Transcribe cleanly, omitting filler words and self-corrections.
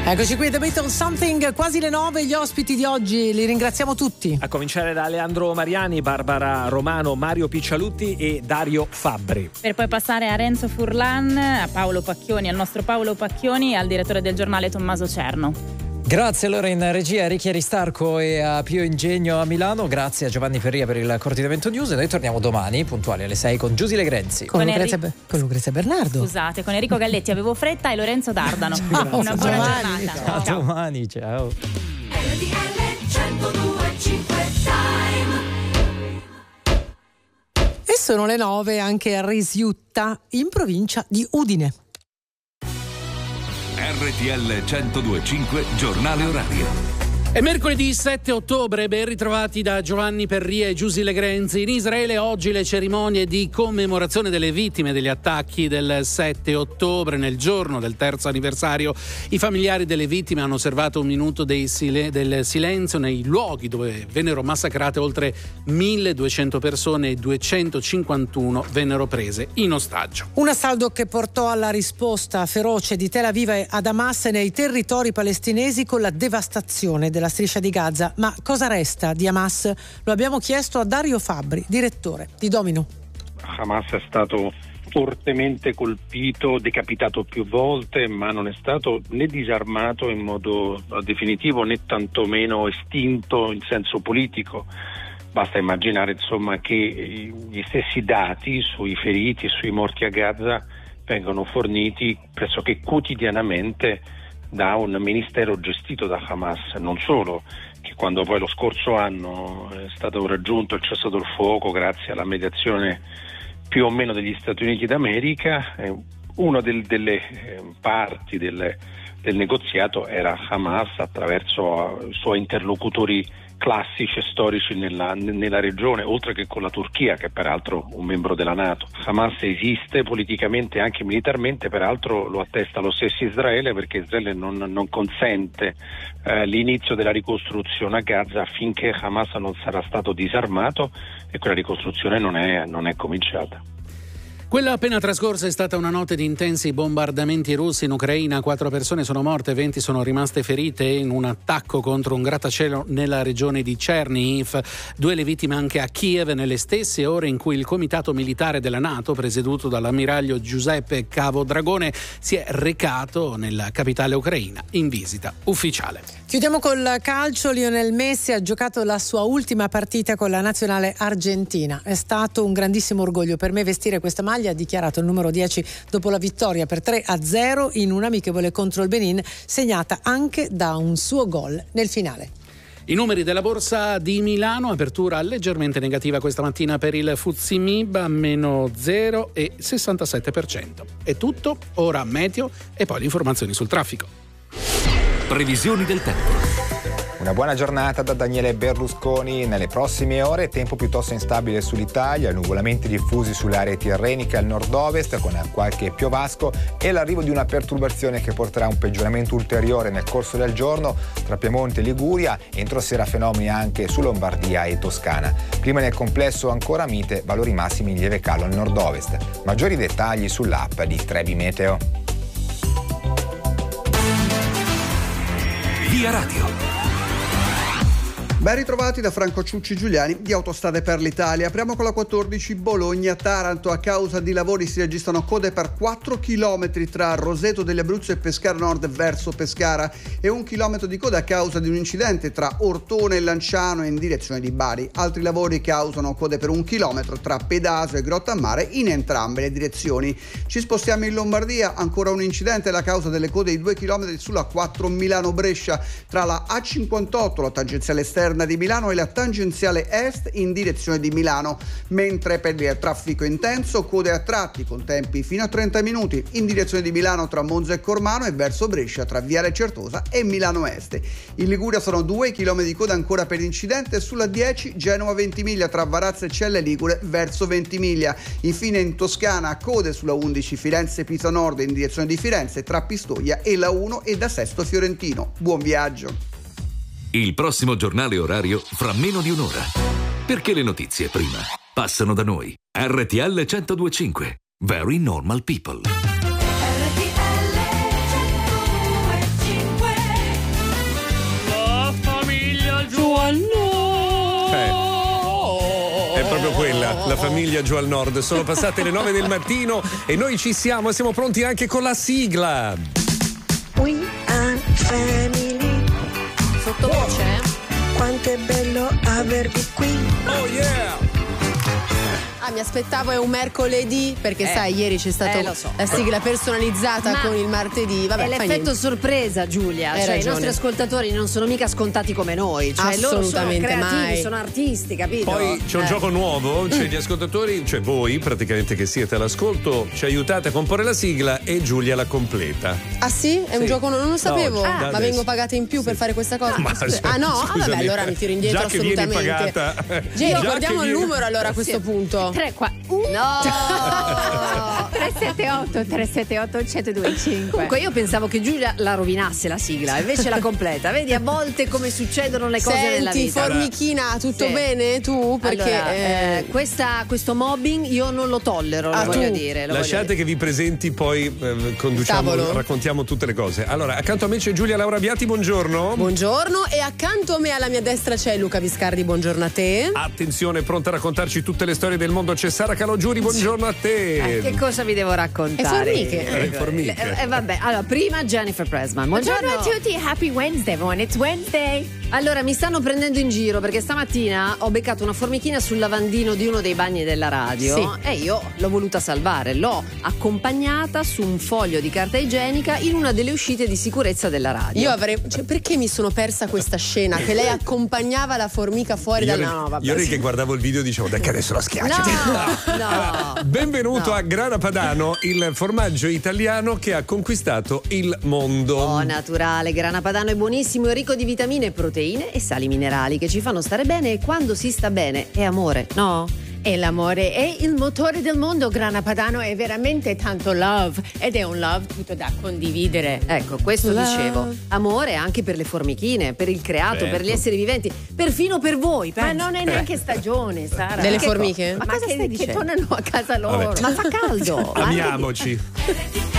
Eccoci qui, The Beatles Something, quasi le 9, gli ospiti di oggi li ringraziamo tutti. A cominciare da Leandro Mariani, Barbara Romano, Mario Piccialutti e Dario Fabbri. Per poi passare a Renzo Furlan, a Paolo Pacchioni, al nostro Paolo Pacchioni e al direttore del giornale Tommaso Cerno. Grazie allora in regia a Ricchi Aristarco e a Pio Ingegno a Milano, grazie a Giovanni Ferria per il coordinamento news e noi torniamo domani puntuali alle 6 con Giusy Legrenzi. Con Lucrezia Bernardo. Scusate, con Enrico Galletti, avevo fretta, e Lorenzo Dardano. Una buona giornata. A domani, ciao. E sono le 9 anche a Risiutta, in provincia di Udine. RTL 102.5 Giornale Orario. È mercoledì 7 ottobre, ben ritrovati da Giovanni Perria e Giusy Legrenzi. In Israele oggi le cerimonie di commemorazione delle vittime degli attacchi del 7 ottobre, nel giorno del terzo anniversario. I familiari delle vittime hanno osservato un minuto del silenzio nei luoghi dove vennero massacrate oltre 1200 persone e 251 vennero prese in ostaggio. Un assalto che portò alla risposta feroce di Tel Aviv ad Hamas nei territori palestinesi con la devastazione della striscia di Gaza. Ma cosa resta di Hamas? Lo abbiamo chiesto a Dario Fabbri, direttore di Domino. Hamas è stato fortemente colpito, decapitato più volte, ma non è stato né disarmato in modo definitivo né tantomeno estinto in senso politico. Basta immaginare insomma che gli stessi dati sui feriti e sui morti a Gaza vengono forniti pressoché quotidianamente da un ministero gestito da Hamas. Non solo, che quando poi lo scorso anno è stato raggiunto il cessate il fuoco grazie alla mediazione più o meno degli Stati Uniti d'America, una delle parti del negoziato era Hamas attraverso i suoi interlocutori classici e storici nella regione, oltre che con la Turchia, che è peraltro un membro della NATO. Hamas esiste politicamente e anche militarmente, peraltro lo attesta lo stesso Israele, perché Israele non consente l'inizio della ricostruzione a Gaza finché Hamas non sarà stato disarmato, e quella ricostruzione non è cominciata. Quella appena trascorsa è stata una notte di intensi bombardamenti russi in Ucraina. 4 persone sono morte, 20 sono rimaste ferite in un attacco contro un grattacielo nella regione di Chernihiv. 2 le vittime anche a Kiev, nelle stesse ore in cui il comitato militare della NATO, presieduto dall'ammiraglio Giuseppe Cavodragone, si è recato nella capitale ucraina in visita ufficiale. Chiudiamo col calcio. Lionel Messi ha giocato la sua ultima partita con la nazionale argentina. È stato un grandissimo orgoglio per me vestire questa maglia, ha dichiarato il numero 10 dopo la vittoria per 3-0 in un amichevole contro il Benin, segnata anche da un suo gol nel finale. I numeri della borsa di Milano, apertura leggermente negativa questa mattina per il FTSE MIB a meno 0,67%. È tutto, ora meteo e poi le informazioni sul traffico. Previsioni del tempo. Una buona giornata da Daniele Berlusconi. Nelle prossime ore tempo piuttosto instabile sull'Italia, nuvolamenti diffusi sulle aree tirreniche al nord-ovest con qualche piovasco e l'arrivo di una perturbazione che porterà a un peggioramento ulteriore nel corso del giorno tra Piemonte e Liguria, entro sera fenomeni anche su Lombardia e Toscana. Clima nel complesso ancora mite, valori massimi in lieve calo al nord-ovest. Maggiori dettagli sull'app di Trebi Meteo. Via Radio. Ben ritrovati da Franco Ciucci Giuliani di Autostrade per l'Italia. Apriamo con la 14 Bologna-Taranto. A causa di lavori si registrano code per 4 km tra Roseto degli Abruzzo e Pescara Nord verso Pescara e 1 chilometro di coda a causa di un incidente tra Ortone e Lanciano in direzione di Bari. Altri lavori causano code per 1 chilometro tra Pedasio e Grottammare in entrambe le direzioni. Ci spostiamo in Lombardia. Ancora un incidente alla causa delle code di 2 km sulla 4 Milano-Brescia tra la A58, la tangenziale esterna di Milano, e la tangenziale est in direzione di Milano, mentre per il traffico intenso code a tratti con tempi fino a 30 minuti in direzione di Milano tra Monza e Cormano e verso Brescia tra Viale Certosa e Milano Est. In Liguria sono 2 km di coda ancora per incidente sulla 10 Genova-Ventimiglia tra Varazze e Celle Ligure verso Ventimiglia. Infine in Toscana code sulla 11 Firenze-Pisa Nord in direzione di Firenze tra Pistoia e la 1 e da Sesto Fiorentino. Buon viaggio. Il prossimo giornale orario fra meno di un'ora. Perché le notizie prima passano da noi. RTL 102.5. Very Normal People. RTL 102.5. la famiglia giù al nord. Sono passate le 9 del mattino e noi ci siamo pronti anche con la sigla. We are family. Sottovoce? Quanto è bello avervi qui. Oh yeah! Mi aspettavo è un mercoledì perché sai ieri c'è stata lo so. la sigla personalizzata con il martedì. Vabbè, è l'effetto sorpresa, Giulia. Hai cioè, ragione. I nostri ascoltatori non sono mica scontati come noi. Cioè, Assolutamente loro sono creativi, mai. sono artisti, capito? Poi c'è un gioco nuovo, cioè gli ascoltatori, cioè voi praticamente che siete all'ascolto, ci aiutate a comporre la sigla e Giulia la completa. Ah sì? È un gioco, non lo sapevo. da Ma adesso. vengo pagata in più per fare questa cosa? Ma Ah no? Ah, vabbè, scusami, allora mi tiro indietro già che vieni assolutamente. pagata. Giro, Già guardiamo che il vieni- numero allora a questo punto. 378 378 1025. Comunque io pensavo che Giulia la rovinasse la sigla, invece la completa. Vedi a volte come succedono le cose nella Senti, vita. Formichina, tutto Sì. bene tu? Perché Allora, questo mobbing io non lo tollero, lo voglio dire. Lasciate che vi presenti, poi conduciamo, Tavolo. raccontiamo tutte le cose. Allora, accanto a me c'è Giulia Laura Biati, buongiorno. Buongiorno, e accanto a me alla mia destra c'è Luca Viscardi, buongiorno a te. Attenzione, pronta a raccontarci tutte le storie del mondo, c'è Sara Calogiuri, buongiorno a te. Che cosa vi devo raccontare? Le formiche. Vabbè, allora, prima Jennifer Pressman. Buongiorno a tutti, happy Wednesday everyone, it's Wednesday. Allora, mi stanno prendendo in giro perché stamattina ho beccato una formichina sul lavandino di uno dei bagni della radio e io l'ho voluta salvare. L'ho accompagnata su un foglio di carta igienica in una delle uscite di sicurezza della radio. Io avrei. Cioè, perché mi sono persa questa scena? Che lei accompagnava la formica fuori dal. No, vabbè. Io che guardavo il video dicevo, dai che adesso la schiacci. No. Benvenuto a Grana Padano, il formaggio italiano che ha conquistato il mondo. Oh, naturale, grana padano è buonissimo e ricco di vitamine, proteine e sali minerali che ci fanno stare bene, e quando si sta bene è amore, no? E l'amore è il motore del mondo. Grana Padano è veramente tanto love ed è un love tutto da condividere. Ecco, questo Love. dicevo. Amore anche per le formichine, per il creato, Certo. per gli esseri viventi, perfino per voi. Ma non è neanche stagione, Sara. Delle Che formiche? co- Ma cosa che, stai che dicendo? tornano a casa loro. Vabbè. Ma fa caldo. Amiamoci.